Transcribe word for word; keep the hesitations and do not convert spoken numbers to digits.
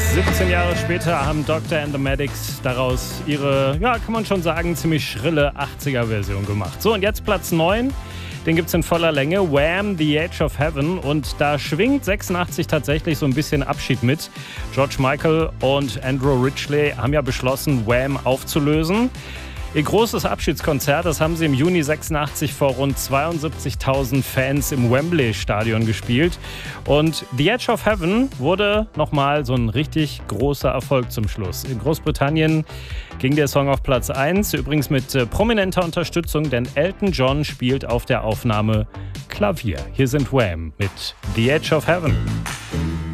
siebzehn Jahre später haben Doctor and the Medics daraus ihre, ja, kann man schon sagen, ziemlich schrille achtziger-Version gemacht. So, und jetzt Platz neun. Den gibt's in voller Länge. Wham! The Edge of Heaven. Und da schwingt sechsundachtzig tatsächlich so ein bisschen Abschied mit. George Michael und Andrew Ridgeley haben ja beschlossen, Wham! Aufzulösen. Ihr großes Abschiedskonzert, das haben sie im Juni sechsundachtzig vor rund zweiundsiebzigtausend Fans im Wembley-Stadion gespielt. Und The Edge of Heaven wurde nochmal so ein richtig großer Erfolg zum Schluss. In Großbritannien ging der Song auf Platz eins, übrigens mit äh, prominenter Unterstützung, denn Elton John spielt auf der Aufnahme Klavier. Hier sind Wham! Mit The Edge of Heaven.